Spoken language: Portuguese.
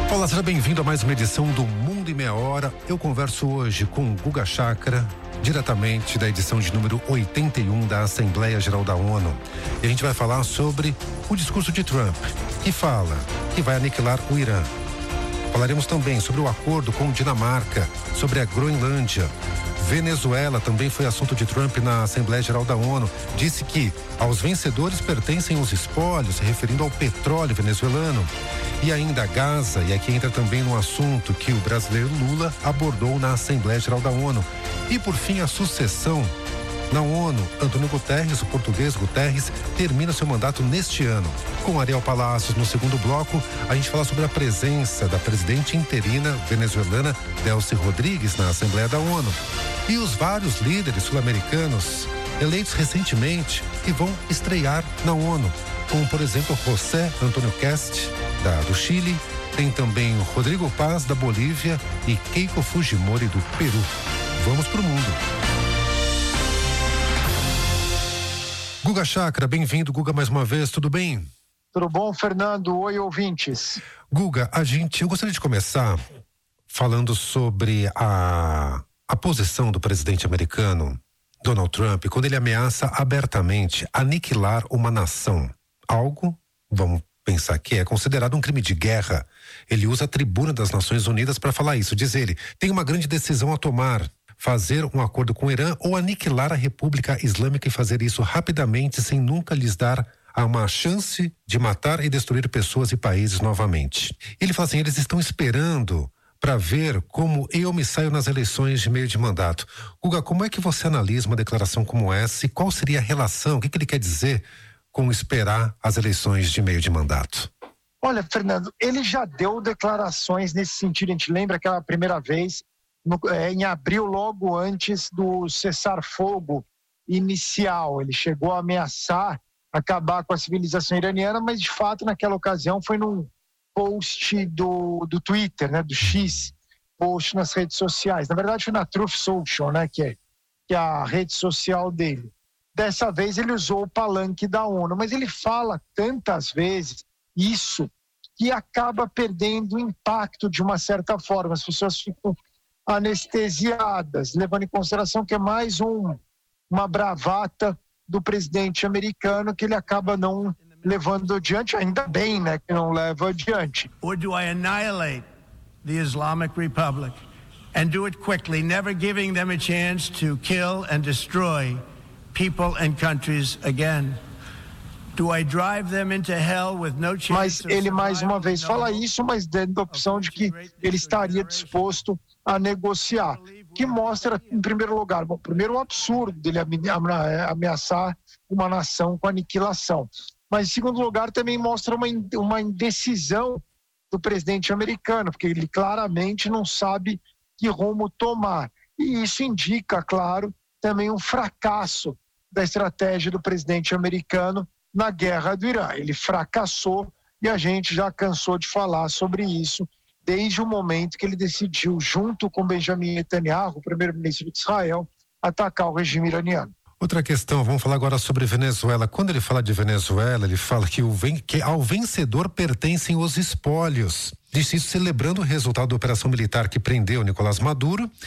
Olá, seja bem-vindo a mais uma edição do Mundo em Meia Hora. Eu converso hoje com Guga Chakra, diretamente da edição de número 81 da Assembleia Geral da ONU. E a gente vai falar sobre o discurso de Trump, que fala que vai aniquilar o Irã. Falaremos também sobre o acordo com Dinamarca, sobre a Groenlândia. Venezuela também foi assunto de Trump na Assembleia Geral da ONU. Disse que aos vencedores pertencem os espólios, se referindo ao petróleo venezuelano. E ainda Gaza, e aqui entra também no assunto que o brasileiro Lula abordou na Assembleia Geral da ONU. E por fim, a sucessão. Na ONU, Antônio Guterres, o português Guterres, termina seu mandato neste ano. Com Ariel Palacios no segundo bloco, a gente fala sobre a presença da presidente interina venezuelana Delcy Rodrigues na Assembleia da ONU. E os vários líderes sul-americanos eleitos recentemente que vão estrear na ONU, como por exemplo José Antônio Kast, do Chile, tem também o Rodrigo Paz, da Bolívia, e Keiko Fujimori, do Peru. Vamos pro mundo. Guga Chakra, bem-vindo, Guga, mais uma vez, tudo bem? Tudo bom, Fernando? Oi, ouvintes. Guga, eu gostaria de começar falando sobre a posição do presidente americano, Donald Trump, quando ele ameaça abertamente aniquilar uma nação. Algo, vamos pensar que é considerado um crime de guerra. Ele usa a tribuna das Nações Unidas para falar isso. Diz ele, tem uma grande decisão a tomar: fazer um acordo com o Irã ou aniquilar a República Islâmica e fazer isso rapidamente, sem nunca lhes dar uma chance de matar e destruir pessoas e países novamente. Ele fala assim, eles estão esperando para ver como eu me saio nas eleições de meio de mandato. Guga, como é que você analisa uma declaração como essa e qual seria a relação, o que ele quer dizer com esperar as eleições de meio de mandato? Olha, Fernando, ele já deu declarações nesse sentido. A gente lembra aquela primeira vez, em abril, logo antes do cessar-fogo inicial. Ele chegou a ameaçar acabar com a civilização iraniana, mas de fato naquela ocasião foi num post do Twitter, né, do X, post nas redes sociais. Na verdade foi na Truth Social, né, que é a rede social dele. Dessa vez ele usou o palanque da ONU, mas ele fala tantas vezes isso que acaba perdendo o impacto de uma certa forma. As pessoas ficam anestesiadas, levando em consideração que é mais uma bravata do presidente americano que ele acaba não levando adiante, ainda bem, né, que não leva adiante. Or do I annihilate the Islamic Republic and do it quickly, never giving them a chance to kill and destroy people and countries again? Do I drive them into hell with no chance? Mas ele mais uma vez fala isso, mas dando a opção de que ele estaria disposto a negociar, que mostra, em primeiro lugar, primeiro o absurdo dele ameaçar uma nação com aniquilação, mas em segundo lugar também mostra uma indecisão do presidente americano, porque ele claramente não sabe que rumo tomar, e isso indica, claro, também um fracasso da estratégia do presidente americano na guerra do Irã. Ele fracassou e a gente já cansou de falar sobre isso desde o momento que ele decidiu, junto com Benjamin Netanyahu, o primeiro-ministro de Israel, atacar o regime iraniano. Outra questão, vamos falar agora sobre Venezuela. Quando ele fala de Venezuela, ele fala que ao vencedor pertencem os espólios. Disse isso celebrando o resultado da operação militar que prendeu Nicolás Maduro